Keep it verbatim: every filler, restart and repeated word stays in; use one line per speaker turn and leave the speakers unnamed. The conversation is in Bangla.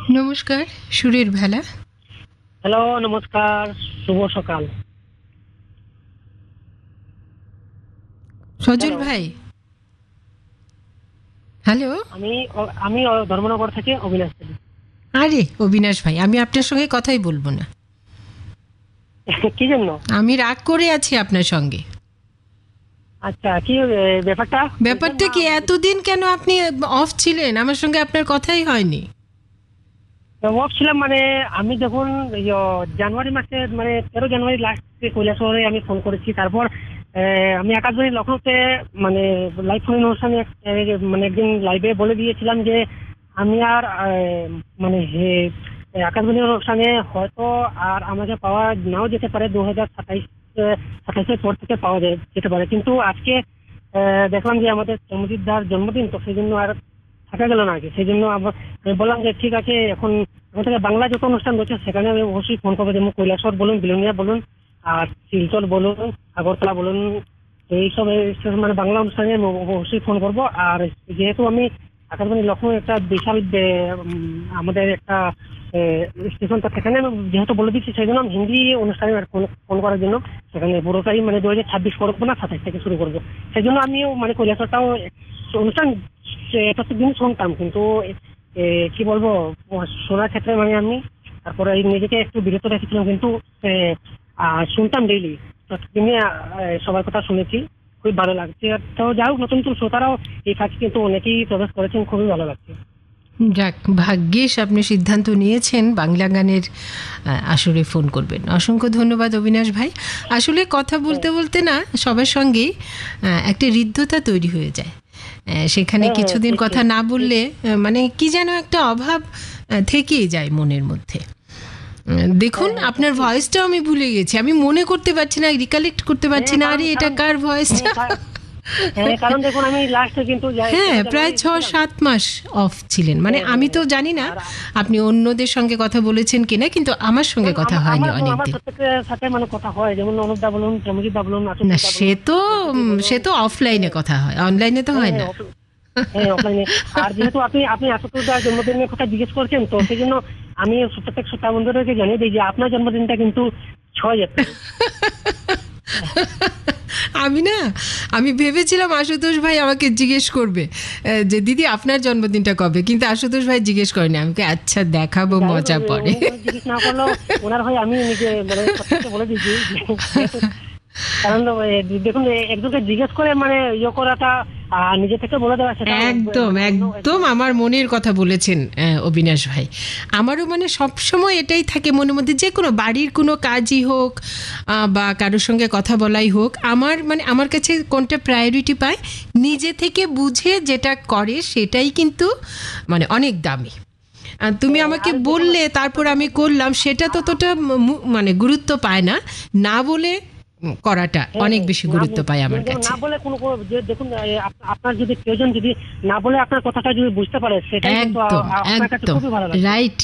নমস্কার, সুরের ভেলা।
হ্যালো, নমস্কার, শুভ সকাল।
সজল
হ্যালো,
ভাই, হ্যালো।
আমি অ- আমি অ- ধর্মনগর থেকে অবিনাশ বলি।
আরে অবিনাশ ভাই, আমি আপনার সঙ্গে কথাই বলবো না।
কি জন্য?
আমি রাগ করে আছি আপনার সঙ্গে।
আচ্ছা, কি এ, ব্যাপারটা বলবেন
ব্যাপারটা
না?
কি, এতদিন কেন আপনি অফ ছিলেন? আমার সঙ্গে আপনার কথাই হয়নি।
ওয়ার্ক ছিলাম মানে, আমি যখন এই, অ, জানুয়ারি মাসে মানে তেরো জানুয়ারি লাস্টে কৈলাসহরে আমি ফোন করেছি। তারপর এ, আমি আকাশবাণী লখনৌতে মানে লাইভ ফোন অনুষ্ঠানে এ, মানে একদিন লাইভে বলে দিয়েছিলাম যে আমি আর এ, মানে হে, এ, আকাশবাণী অনুষ্ঠানে হয়তো আর আমাকে পাওয়া নাও যেতে পারে, দু হাজার সাতাইশ সাতাইশের পর থেকে পাওয়া যায় যেতে পারে। কিন্তু আজকে এ, দেখলাম যে আমাদের চন্দ্রজিৎ দার জন্মদিন, তো সেই জন্য আর থাকা গেল না আর কি। সেই জন্য আবার আমি বললাম যে ঠিক আছে, এখন এখন থেকে বাংলা যত অনুষ্ঠান রয়েছে সেখানে আমি অবশ্যই ফোন করবো। যেমন কৈলাসহর বলুন, বিলোনিয়া বলুন, আর শিলচর বলুন, আগরতলা বলুন, এইসব এইসব মানে বাংলা অনুষ্ঠানে আমি অবশ্যই ফোন করবো। আর যেহেতু আমি আকাশবাণী লখনৌ একটা বিশাল বে- উম, আমাদের একটা স্টেশন, তো সেখানে আমি যেহেতু বলে দিচ্ছি, সেই জন্য আমি হিন্দি অনুষ্ঠানে আর ফোন ফোন করার জন্য সেখানে পুরোটাই মানে দু হাজার ছাব্বিশ করবো না, সাতাইশ থেকে শুরু করবো। সেই জন্য আমিও মানে কৈলাসহরটাও অনুষ্ঠান সে প্রত্যেকদিন শুনতাম, কিন্তু এ, কি বলবো, শোনার ক্ষেত্রে মানে আমি তারপরে এই নিজেকে একটু বিরত রেখেছিলাম, কিন্তু এ, আহ, শুনতাম ডেইলি। প্রতিদিনই আহ, সবার কথা শুনেছি, খুবই ভালো লাগছে। আর তো যাই হোক, নতুন নতুন শ্রোতারাও এই কাজে কিন্তু অনেকেই প্রবেশ করেছেন, খুবই ভালো লাগছে।
যাক, ভাগ্যিস আপনি সিদ্ধান্ত নিয়েছেন বাংলা গানের আহ, আসরে ফোন করবেন। অসংখ্য ধন্যবাদ অবিনাশ ভাই। আসলে কথা বলতে
হ্যাঁ,
বলতে না সবার সঙ্গেই আহ, একটা হৃদ্যতা তৈরি হয়ে যায়। আহ, সেখানে
হ্যাঁ, হ্যাঁ,
কিছুদিন
ঠিক
কথা
ঠিক
না
ঠিক।
বললে আহ, মানে কি যেন একটা অভাব আহ, থেকেই যায় মনের মধ্যে। উম, দেখুন,
হ্যাঁ, হ্যাঁ,
আপনার
সত্যি।
ভয়েসটাও আমি ভুলে গেছি, আমি মনে করতে পারছি না, রিকালেক্ট করতে পারছি
হ্যাঁ,
না।
কারণ
আরে এটা
কারণ
কার
হ্যাঁ,
ভয়েসটা!
কা- হ্যাঁ, কারণ দেখুন, আমি লাস্টে কিন্তু যাই-
হ্যাঁ,
তেরো
প্রায়
জানুয়ারি
ছ
এসেছিলাম।
সাত মাস অফ ছিলেন। মানে
হ্যাঁ, হ্যাঁ,
আমি তো
হ্যাঁ।
জানি না
আর
আপনি অন্যদের সঙ্গে কথা বলেছেন কিনা, কিন্তু আমার সঙ্গে
যেমন
কথা
আমা-
হয়নি
আমার আমার
অনেকদিন।
প্রত্যেকের সাথে মানে কথা হয়, যেমন অনুপদা বলুন, প্রমজিৎ বলুন,
না,
আশুতোষ দা
সে
বলুন,
তো
বৈদ্যুতিক
উম,
বলুন।
সে তো অফলাইনে
হ্যাঁ,
কথা হয়, অনলাইনে তো
হ্যাঁ,
হয়
হ্যাঁ,
না।
অফ- হ্যাঁ, অফলাইনে। আর যেহেতু আপনি আপনি আশুতোষদার জন্মদিনের কথা জিজ্ঞেস করছেন, তো সেই জন্য আমি প্রত্যেক শ্রোতা বন্ধুদেরকে জানিয়ে দিই যে আপনার জন্মদিনটা কিন্তু ছয় এপ্রিল।
আমি না, আমি ভেবেছিলাম আশুতোষ ভাই আমাকে জিজ্ঞেস করবে আহ, যে দিদি আপনার জন্মদিনটা কবে, কিন্তু আশুতোষ ভাই জিজ্ঞেস করেনি আমাকে। আচ্ছা, দেখাবো
যাই হোক,
মজা
এ,
পরে।
উনি উনি জিজ্ঞেস না করলেও ওনার হয় আমি নিজে মানে প্রত্যেককে বলে দিচ্ছি যে- যেহেতু কারণ এ, দেখুন, এ, একজনকে জিজ্ঞেস করে মানে ইয়ে করাটা আর নিজে থেকে বলে দেওয়া, সেটা ও-
একদম
মানে অন্য
একদম
একজনের
আমার
কাছে।
মনের কথা বলেছেন আহ, অবিনাশ ভাই। আমারও মানে সবসময় এটাই থাকে মনের মধ্যে, যে কোনো বাড়ির কোনো কাজই হোক আহ, বা কারোর সঙ্গে কথা বলাই হোক, আমার মানে আমার কাছে কোনটা প্রায়োরিটি পায়, নিজে থেকে বুঝে যেটা করে সেটাই কিন্তু মানে অনেক দামি। আর তুমি
হ্যাঁ,
আমাকে
আর দেখুন
বললে তারপর
আপনাদের
আমি
মধ্যে
করলাম, সেটা
আ-
ততটা মু- মানে গুরুত্ব পায় না। না বলে উম, করাটা
হ্যাঁ,
অনেক
হ্যাঁ,
বেশি
না
গুরুত্ব
বল-
পায় আমার
যেমন যেমন
কাছে।
না বলে কোনো কোনো- যে দেখুন, এ, আপ- আপনার যদি কেউজন যদি না বলে আপনার কথাটা যদি বুঝতে পারে, সেটাই কিন্তু আ-
একদম
আ- আপনার কাছে
একদম
খুবই ভালো লাগবে।
রাইট।